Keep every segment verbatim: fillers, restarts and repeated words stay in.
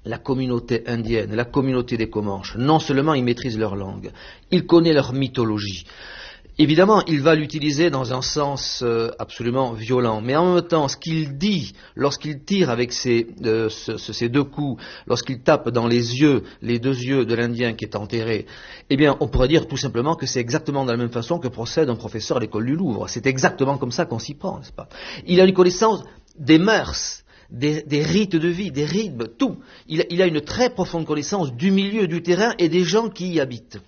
la communauté indienne, la communauté des Comanches. Non seulement il maîtrise leur langue, il connaît leur mythologie. Évidemment, il va l'utiliser dans un sens euh, absolument violent, mais en même temps, ce qu'il dit lorsqu'il tire avec ses, euh, ce, ce, ses deux coups, lorsqu'il tape dans les yeux, les deux yeux de l'Indien qui est enterré, eh bien, on pourrait dire tout simplement que c'est exactement de la même façon que procède un professeur à l'école du Louvre. C'est exactement comme ça qu'on s'y prend, n'est-ce pas? Il a une connaissance des mœurs, des, des rites de vie, des rythmes, tout. Il, il a une très profonde connaissance du milieu, du terrain et des gens qui y habitent.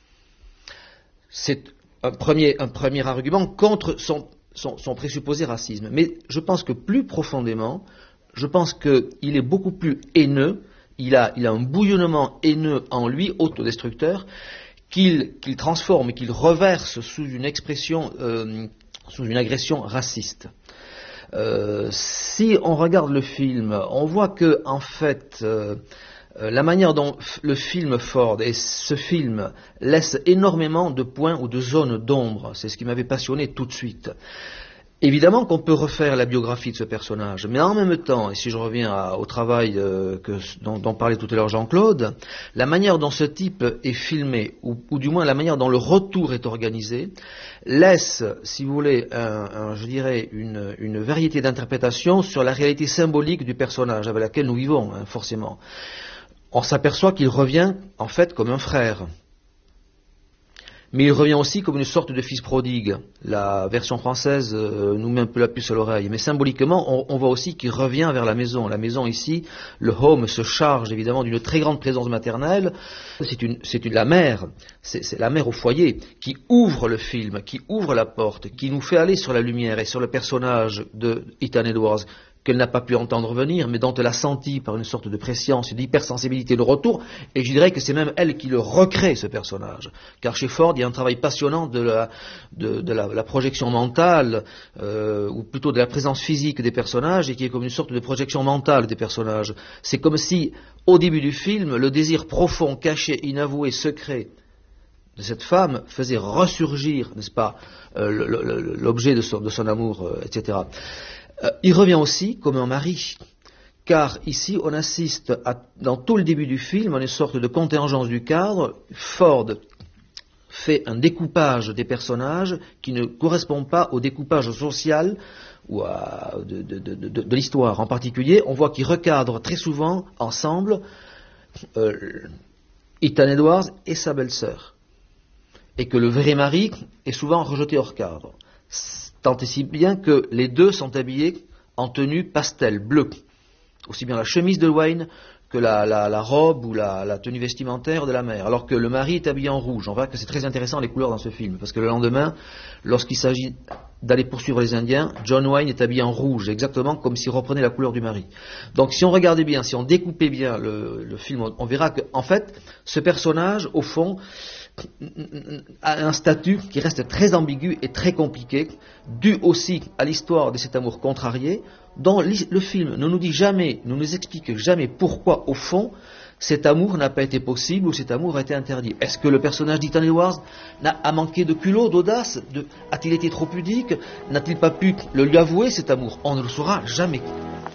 C'est Un premier, un premier argument contre son, son, son présupposé racisme. Mais je pense que plus profondément, je pense qu'il est beaucoup plus haineux, il a, il a un bouillonnement haineux en lui, autodestructeur, qu'il qu'il transforme, qu'il reverse sous une expression, euh, sous une agression raciste. Euh, si on regarde le film, on voit que, en fait, euh, la manière dont le film Ford et ce film laisse énormément de points ou de zones d'ombre, c'est ce qui m'avait passionné tout de suite. Évidemment qu'on peut refaire la biographie de ce personnage, mais en même temps, et si je reviens à, au travail euh, que, dont, dont parlait tout à l'heure Jean-Claude, la manière dont ce type est filmé, ou, ou du moins la manière dont le retour est organisé, laisse, si vous voulez, un, un, je dirais, une, une variété d'interprétations sur la réalité symbolique du personnage avec laquelle nous vivons, hein, forcément. On s'aperçoit qu'il revient, en fait, comme un frère. Mais il revient aussi comme une sorte de fils prodigue. La version française euh, nous met un peu la puce à l'oreille. Mais symboliquement, on, on voit aussi qu'il revient vers la maison. La maison ici, le home se charge évidemment d'une très grande présence maternelle. C'est une, c'est une, la mère, c'est, c'est la mère au foyer qui ouvre le film, qui ouvre la porte, qui nous fait aller sur la lumière et sur le personnage de Ethan Edwards, qu'elle n'a pas pu entendre venir, mais dont elle a senti par une sorte de prescience, d'hypersensibilité le retour, et je dirais que c'est même elle qui le recrée, ce personnage. Car chez Ford, il y a un travail passionnant de la, de, de la, la projection mentale, euh, ou plutôt de la présence physique des personnages, et qui est comme une sorte de projection mentale des personnages. C'est comme si, au début du film, le désir profond, caché, inavoué, secret de cette femme faisait ressurgir, n'est-ce pas, euh, l'objet de son, de son amour, euh, et cetera. Euh, il revient aussi comme un mari, car ici on assiste à, dans tout le début du film, à une sorte de contingence du cadre. Ford fait un découpage des personnages qui ne correspond pas au découpage social ou à, de, de, de, de, de l'histoire. En particulier, on voit qu'il recadre très souvent ensemble euh, Ethan Edwards et sa belle-sœur, et que le vrai mari est souvent rejeté hors cadre. Tant et si bien que les deux sont habillés en tenue pastel, bleue. Aussi bien la chemise de Wayne que la, la, la robe ou la, la tenue vestimentaire de la mère. Alors que le mari est habillé en rouge. On voit que c'est très intéressant les couleurs dans ce film. Parce que le lendemain, lorsqu'il s'agit d'aller poursuivre les Indiens, John Wayne est habillé en rouge, exactement comme s'il reprenait la couleur du mari. Donc si on regardait bien, si on découpait bien le, le film, on, on verra que, en fait, ce personnage, au fond, a un statut qui reste très ambigu et très compliqué, dû aussi à l'histoire de cet amour contrarié, dont le film ne nous dit jamais, ne nous explique jamais pourquoi, au fond, cet amour n'a pas été possible ou cet amour a été interdit. Est-ce que le personnage d'Ethan Edwards n'a, a manqué de culot, d'audace, de, a-t-il été trop pudique, n'a-t-il pas pu le lui avouer cet amour? On ne le saura jamais.